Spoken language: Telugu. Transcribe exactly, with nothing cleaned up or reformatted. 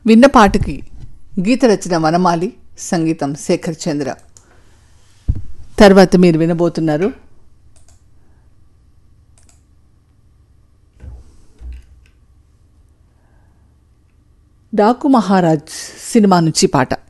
విన్న పాటకి గీత రచన వనమాలి, సంగీతం శేఖర్ చంద్ర. తర్వాత మీరు వినబోతున్నారు డాకు మహారాజ్ సినిమా నుంచి పాట.